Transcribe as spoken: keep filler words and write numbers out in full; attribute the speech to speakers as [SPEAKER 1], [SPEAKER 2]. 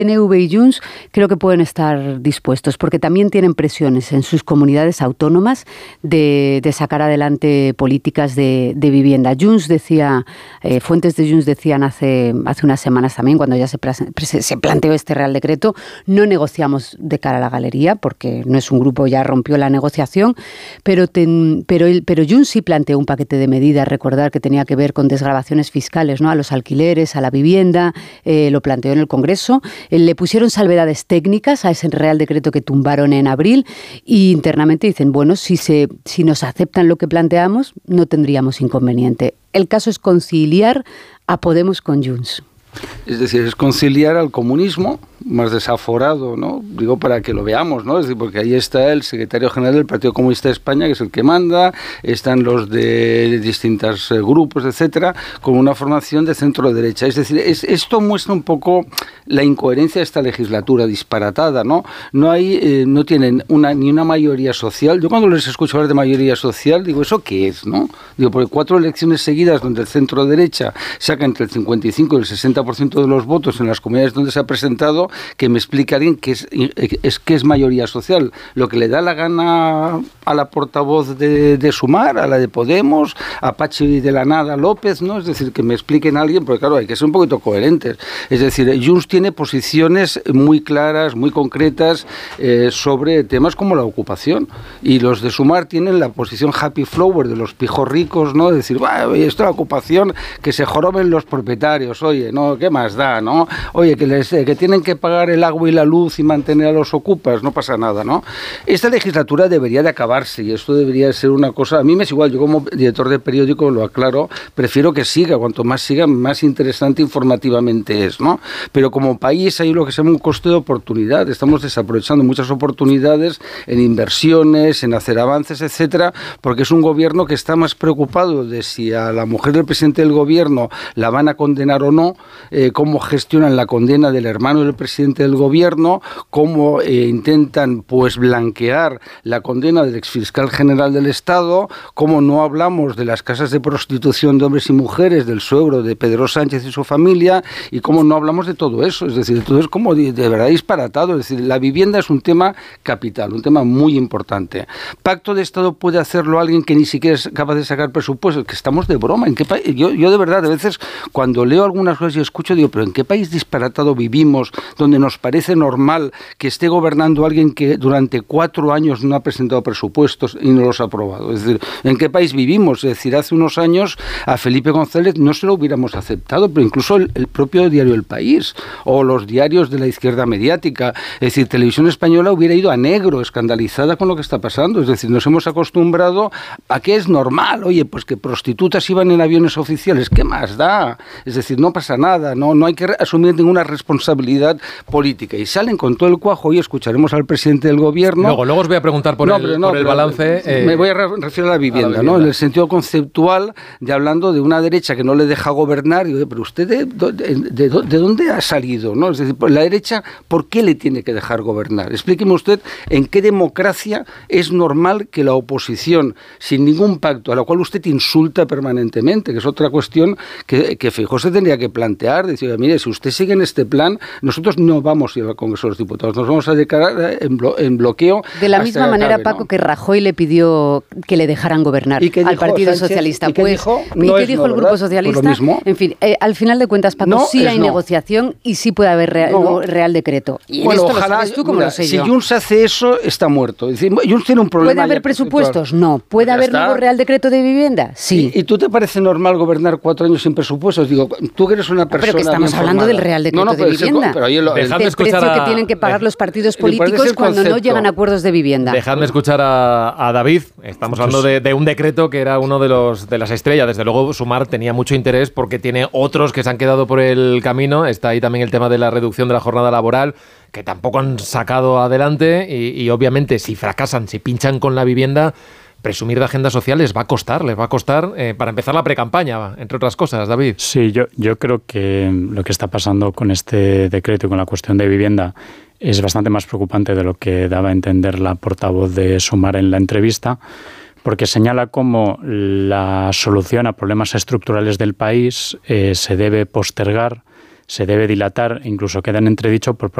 [SPEAKER 1] P N V y Junts creo que pueden estar dispuestos, porque también tienen presiones en sus comunidades autónomas de, de sacar adelante políticas de, de vivienda. Junts decía, eh, fuentes de Junts decían hace, hace unas semanas también, cuando ya se, se planteó este Real Decreto, no negociamos de cara a la galería, porque no es un grupo, ya rompió la negociación, pero, ten, pero, el, pero Junts sí planteó un paquete de medidas, recordar que tenía que ver con desgravaciones fiscales, ¿no?, a los alquileres, a la vivienda, eh, lo planteó en el Congreso. Le pusieron salvedades técnicas a ese Real Decreto que tumbaron en abril y internamente dicen, bueno, si, se, si nos aceptan lo que planteamos, no tendríamos inconveniente. El caso es conciliar a Podemos con Junts.
[SPEAKER 2] Es decir, es conciliar al comunismo más desaforado, ¿no? Digo, para que lo veamos, ¿no? Es decir, porque ahí está el secretario general del Partido Comunista de España, que es el que manda, están los de distintos grupos, etcétera, con una formación de centro-derecha. Es decir, es, esto muestra un poco la incoherencia de esta legislatura disparatada, ¿no? No hay, eh, no tienen una, ni una mayoría social. Yo cuando les escucho hablar de mayoría social, digo, ¿eso qué es, no? Digo, porque cuatro elecciones seguidas donde el centro-derecha saca entre el cincuenta y cinco y el sesenta por ciento de los votos en las comunidades donde se ha presentado, que me explique alguien qué es, es, qué es mayoría social. Lo que le da la gana a la portavoz de, de Sumar, a la de Podemos, a Pachi de la Nada López, ¿no? Es decir, que me expliquen a alguien, porque claro, hay que ser un poquito coherentes. Es decir, Junts tiene posiciones muy claras, muy concretas eh, sobre temas como la ocupación, y los de Sumar tienen la posición happy flower de los pijos ricos, ¿no? Es decir, oye, esto es la ocupación, que se joroben los propietarios, oye, ¿no? ¿Qué más da, no? Oye, que, les, que tienen que pagar el agua y la luz y mantener a los ocupas, no pasa nada, ¿no? Esta legislatura debería de acabarse y esto debería ser una cosa, a mí me es igual, yo como director de periódico lo aclaro, prefiero que siga, cuanto más siga, más interesante informativamente es, ¿no? Pero como país hay lo que se llama un coste de oportunidad, estamos desaprovechando muchas oportunidades en inversiones, en hacer avances, etcétera, porque es un gobierno que está más preocupado de si a la mujer del presidente del gobierno la van a condenar o no, eh, cómo gestionan la condena del hermano del presidente del gobierno, cómo eh, intentan pues blanquear la condena del exfiscal general del Estado, cómo no hablamos de las casas de prostitución de hombres y mujeres del suegro de Pedro Sánchez y su familia, y cómo no hablamos de todo eso. Es decir, todo es como de, de verdad disparatado. Es decir, la vivienda es un tema capital, un tema muy importante. ¿Pacto de Estado puede hacerlo alguien que ni siquiera es capaz de sacar presupuestos? Que estamos de broma. ¿En qué pa- yo, yo de verdad, a veces, cuando leo algunas cosas y escucho, digo, pero ¿en qué país disparatado vivimos donde nos parece normal que esté gobernando alguien que durante cuatro años no ha presentado presupuestos y no los ha aprobado? Es decir, ¿en qué país vivimos? Es decir, hace unos años a Felipe González no se lo hubiéramos aceptado, pero incluso el, el propio diario El País o los diarios de la izquierda mediática, es decir, Televisión Española hubiera ido a negro, escandalizada con lo que está pasando. Es decir, nos hemos acostumbrado a que es normal, oye, pues que prostitutas iban en aviones oficiales, ¿qué más da? Es decir, no pasa nada, no, no hay que asumir ninguna responsabilidad política, y salen con todo el cuajo. Hoy escucharemos al presidente del gobierno.
[SPEAKER 3] Luego, luego os voy a preguntar por, no, el, no, por el balance.
[SPEAKER 2] Eh, me voy a referir a la vivienda, a la vivienda, ¿no? En el sentido conceptual de hablando de una derecha que no le deja gobernar. Y, pero usted de, de, de, de dónde ha salido, ¿no? Es decir, la derecha, ¿por qué le tiene que dejar gobernar? Explíqueme usted en qué democracia es normal que la oposición, sin ningún pacto, a la cual usted insulta permanentemente, que es otra cuestión que, que Feijóo se tendría que plantear, decir, mire, si usted sigue en este plan, nosotros no vamos a ir al Congreso de los Diputados, nos vamos a declarar en, blo- en bloqueo.
[SPEAKER 1] De la misma manera, acabe, Paco, ¿no? que Rajoy le pidió que le dejaran gobernar al dijo, Partido
[SPEAKER 2] Sánchez,
[SPEAKER 1] Socialista.
[SPEAKER 2] ¿Y qué
[SPEAKER 1] pues,
[SPEAKER 2] dijo?
[SPEAKER 1] ¿Y
[SPEAKER 2] No
[SPEAKER 1] qué dijo no, el Grupo Socialista?
[SPEAKER 2] Pues en
[SPEAKER 1] fin, eh, al final de cuentas, Paco, no sí hay no. negociación y sí puede haber real, no. Real Decreto. Y
[SPEAKER 2] bueno,
[SPEAKER 1] en esto
[SPEAKER 2] ojalá,
[SPEAKER 1] lo sabes tú como
[SPEAKER 2] mira,
[SPEAKER 1] lo sé
[SPEAKER 2] si
[SPEAKER 1] yo.
[SPEAKER 2] Si Junts hace eso, está muerto. Es decir, Junts tiene un problema.
[SPEAKER 1] ¿Puede haber presupuestos? No. ¿Puede pues haber está. luego Real Decreto de vivienda? Sí.
[SPEAKER 2] ¿Y, ¿Y tú te parece normal gobernar cuatro años sin presupuestos? Digo, tú que eres una persona.
[SPEAKER 1] Pero que estamos hablando del Real Decreto no, no, de vivienda.
[SPEAKER 2] El, pero ahí lo,
[SPEAKER 1] el, el precio a, que tienen que pagar los partidos políticos cuando no llegan a acuerdos de vivienda.
[SPEAKER 3] Dejadme escuchar a, a David. Estamos hablando de, de un decreto que era uno de los de las estrellas. Desde luego, Sumar tenía mucho interés porque tiene otros que se han quedado por el camino. Está ahí también el tema de la reducción de la jornada laboral, que tampoco han sacado adelante. Y, y obviamente, si fracasan, si pinchan con la vivienda, presumir de agenda social les va a costar, les va a costar eh, para empezar la precampaña, entre otras cosas, David.
[SPEAKER 4] Sí, yo, yo creo que lo que está pasando con este decreto y con la cuestión de vivienda es bastante más preocupante de lo que daba a entender la portavoz de Sumar en la entrevista, porque señala cómo la solución a problemas estructurales del país eh, se debe postergar se debe dilatar, incluso queda en entredicho por